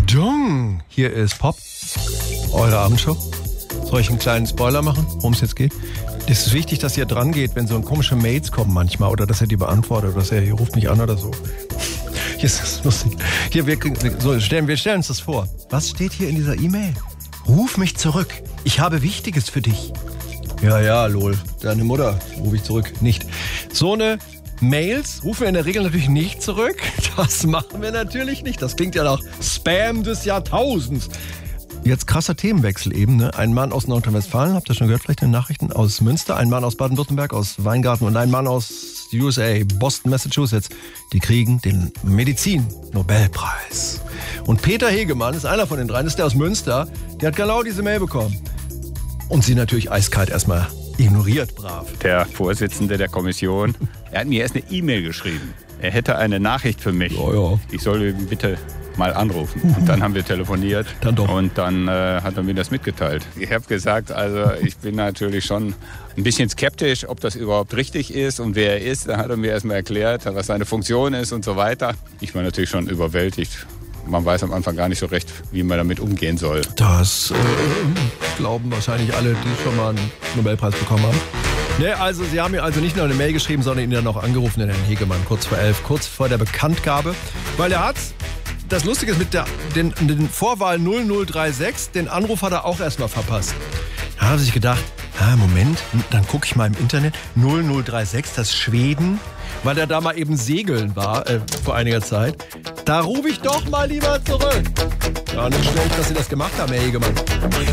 Achtung! Hier ist Pop, eure Abendshow. Soll ich einen kleinen Spoiler machen, worum es jetzt geht? Es ist wichtig, dass ihr dran geht, wenn so komische Mails kommen manchmal oder dass ihr die beantwortet oder dass ihr ruft mich an oder so. Hier ist das lustig. Hier, wir stellen uns das vor. Was steht hier in dieser E-Mail? Ruf mich zurück. Ich habe Wichtiges für dich. Ja, lol. Deine Mutter rufe ich zurück. Nicht. So eine Mails rufen wir in der Regel natürlich nicht zurück. Das machen wir natürlich nicht. Das klingt ja nach Spam des Jahrtausends. Jetzt krasser Themenwechsel eben, ne? Ein Mann aus Nordrhein-Westfalen, habt ihr schon gehört, vielleicht in den Nachrichten, aus Münster, ein Mann aus Baden-Württemberg, aus Weingarten und ein Mann aus USA, Boston, Massachusetts. Die kriegen den Medizin-Nobelpreis. Und Peter Hegemann ist einer von den dreien, ist der aus Münster, der hat genau diese Mail bekommen. Und sie natürlich eiskalt erstmal ignoriert, brav. Der Vorsitzende der Kommission, er hat mir erst eine E-Mail geschrieben. Er hätte eine Nachricht für mich. Ja. Ich soll ihn bitte mal anrufen. Und dann haben wir telefoniert. Dann doch. Und dann hat er mir das mitgeteilt. Ich habe gesagt, also ich bin natürlich schon ein bisschen skeptisch, ob das überhaupt richtig ist und wer er ist. Da hat er mir erstmal erklärt, was seine Funktion ist und so weiter. Ich war natürlich schon überwältigt. Man weiß am Anfang gar nicht so recht, wie man damit umgehen soll. Das glauben wahrscheinlich alle, die schon mal einen Nobelpreis bekommen haben. Ne, also Sie haben mir also nicht nur eine Mail geschrieben, sondern ihn dann auch angerufen, den Herrn Hegemann, kurz vor 11, kurz vor der Bekanntgabe. Weil er hat, das Lustige ist, mit den Vorwahl 0036, den Anruf hat er auch erstmal verpasst. Da hat er sich gedacht, Moment, dann gucke ich mal im Internet, 0036, das ist Schweden, weil er da mal eben segeln war vor einiger Zeit. Da rufe ich doch mal lieber zurück. Ja, nicht schlecht, dass Sie das gemacht haben, Herr Hegemann.